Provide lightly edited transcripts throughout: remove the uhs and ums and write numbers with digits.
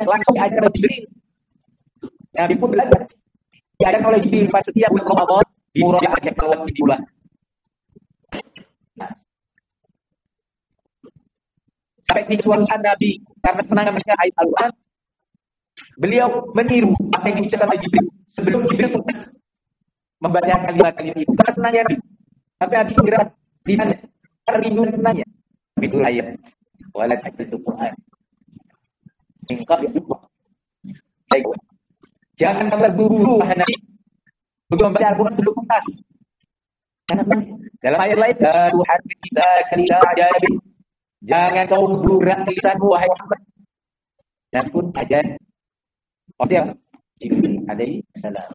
langsung diajar oleh Jibril. Nabi pun belajar. Diajarkan oleh Jibril pada setiap bulan Ramadan di murajaah keluar di bulan. Nah, sampai di suatu saat Nabi karena senang membaca ayat Al-Quran, beliau meniru apa yang diucapkan oleh Jibril sebelum Jibril membaca kalimat-kalimat itu. Karena senangnya Nabi. Sampai Nabi bergerak di sana. Karena rindu dan senangnya. Itu ayat. Wala ta'jil Quran. Ingkar ya Allah. Baik. Jangan terburu-buru wahai Nabi untuk membaca Al-Quran sebelum tuntas. Karena dalam ayat lain, Tuhan bisa kalila ajabin. Jangan kau berurat lisanmu wahai Muhammad. Dan pun ajar. Maksudnya Jibril alaihi salam.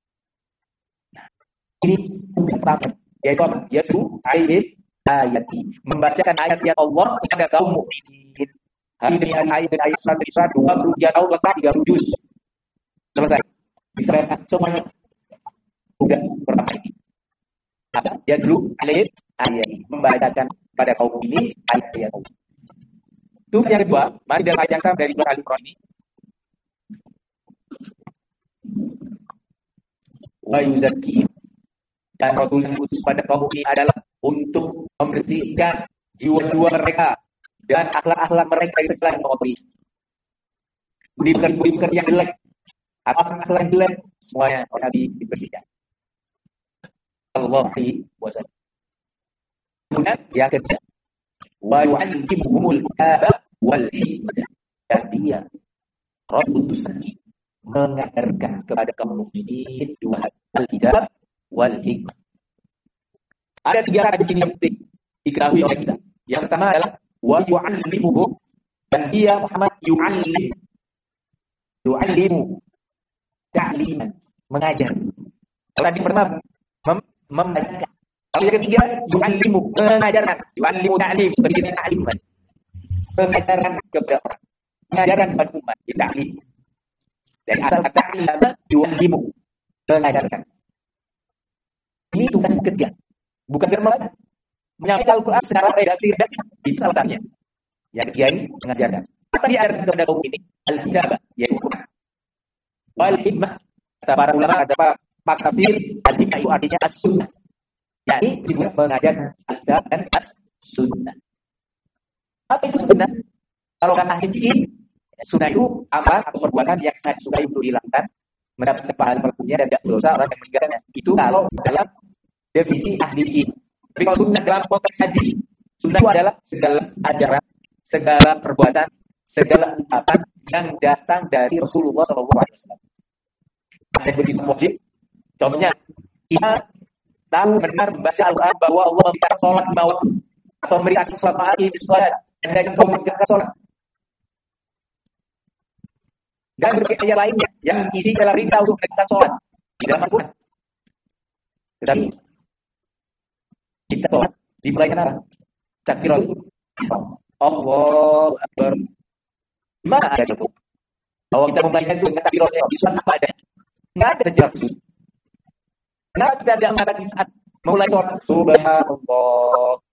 Ini pertama, yaitu apa? Yaitu ayat-ayati, membacakan ayat-ayat Allah kepada kaum mukminin. Hari ini ayat surat Isra 23 tahun letak 30 juz. Selesai. Isra semuanya sudah pertama ini. Ada yang dulu ayat membacakan pada kaum mukminin ayat-ayat Allah. Itu yang kedua, mari dalam ayat yang sama dari surah Al-Imran ini. Wa yuzakki, dan Rasul yang khusus pada kaum mukmin adalah untuk membersihkan jiwa-jiwa mereka dan akhlak-akhlak mereka dari segala yang mengotori. Budi-pekerti yang jelek, akhlak yang jelek, semuanya Nabi dibersihkan. Sallallahu alaihi wasallam. Kemudian yang ketiga, wa yu'allimuhumul kitaba wal hikmah. Dan dia Rasul mengajarkan kepada kaum mukminin dua hal, al-kitab wal hikmah. Ada tiga kata di sini yang penting diketahui oleh kita. Yang pertama adalah wa yu'allimuhu, dan dia Muhammad yu'allimu ta'liman, mengajar. Kalau tadi pertama membacakan. Kalau yang ketiga yu'allimu, mengajarkan. Yu'allimu ta'lim, seperti ta'liman. Mengajarkan kepada orang. Mengajarkan kepada umat, ta'lim. Dari asal kata ta'lama yu'allimu, mengajarkan. Ini tugas ketiga. Bukan firman menyampaikan Al-Quran secara redaksi itu salah satunya. Yang ketiga ini mengajarkan. Apa dia ajarkan kepada kaum ini? Al-kitab, yaitu Quran. Wal hikmah, kata para ulama, kata para tafsir, al-hikmah itu artinya as-sunnah. Yakni juga mengajarkan al-kitab dan as-sunnah. Apa itu sunnah? Kalau kata ahli sunnah itu amal atau perbuatan yang sangat suka untuk dihilangkan, mendapatkan pahala pelakunya dan tidak berdosa orang yang meninggalkannya. Itu kalau dalam definisi ahli ini. Tapi kalau sunnah dalam konteks hadis, sunnah itu adalah segala ajaran, segala perbuatan, segala ucapan yang datang dari Rasulullah SAW. Ada yang begitu wajib. Contohnya, kita tahu benar membaca Al-Quran bahwa Allah meminta sholat di bawah atau memberikan sholat ma'ati di sholat dan dari kau mengerjakan sholat. Dan berbagai ayat lainnya yang isi dalam perintah untuk menegakkan sholat di dalam Al-Quran. Tetapi kita sholat dimulai apa? Takbirul Allahu Akbar. Mana ada cukup? Kalau kita memulainya itu dengan takbirul di sholat apa ada? Tidak ada sejarah khusus. Kenapa tidak ada mengatakan saat memulai sholat Subhanallah